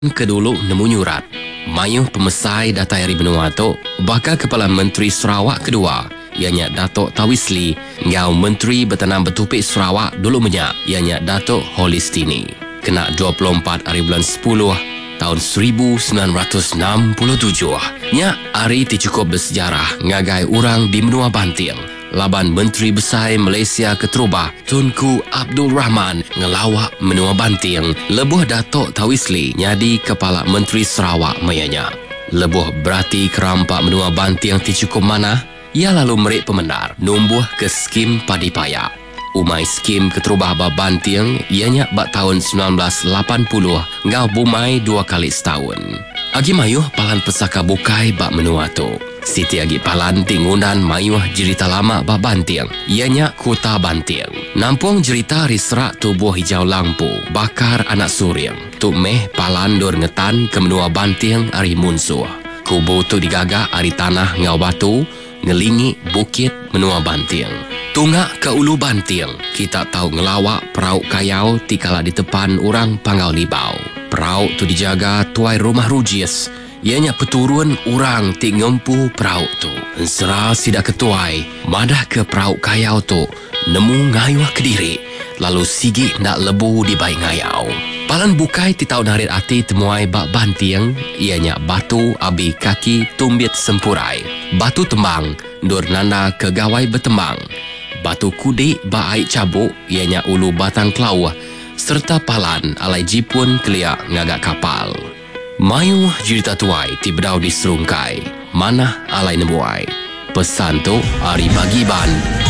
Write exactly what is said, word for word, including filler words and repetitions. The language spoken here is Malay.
Kedulu nemu nyurat. Mayuh pemesai datai hari benua tu, bakal Kepala Menteri Sarawak kedua, ianya Datuk Tawisli, ngau Menteri Bertanam Bertupik Sarawak dulu menyak, ianya Datuk Holistini. Kena dua puluh empat hari bulan sepuluh tahun seribu sembilan ratus enam puluh tujuh. Nyak hari ti cukup bersejarah ngagai orang di Menua Banting. Laban Menteri Besar Malaysia Keterubah Tunku Abdul Rahman ngelawak Menua Banting, lebuh Datuk Tawisli nyadi Kepala Menteri Sarawak mayanya. Lebuh berarti kerampak Menua Banting ti cukup mana? Ia lalu merik pemendar numbuh ke skim padi payak. Umai skim Keterubah Bab Banting ianya bak tahun sembilan belas lapan puluh ngau bumai dua kali setahun. Agi mayuh palan pesaka bukai bak menua tu. Siti agi palan tingunan mayuh jerita lama bak Banting, ianya Kota Banting. Nampung jerita risrak tubuh hijau lampu, bakar anak suring. Tu meh palan dor ngetan ke Menua Banting ari munsuh. Kubu tu digagak ari tanah ngau batu, ngelingi bukit Menua Banting. Tunggak ke Ulu Banting, kita tahu ngelawak perauk kayau tikala di depan orang Panggau Libau. Perauk tu dijaga tuai rumah rujis. Ianya peturun orang ti ngempu perauk tu. Ensera sidak ketuai, madah ke perauk kayau tu, nemu ngayuh kediri, lalu sigi nak lebu di baik ngayau. Palan bukai ti tahun harit ati temuai bak Banting, ianya batu abi kaki tumbit sempurai. Batu tembang, dur nanda ke gawai bertembang. Batu kudik ba aik cabuk, ianya ulu batang kelau, serta palan alai jipun keliak ngagak kapal. Mayu cerita tuai ti bedau di serungkai, mana alai nebuai. Pesan tu hari bagi ban.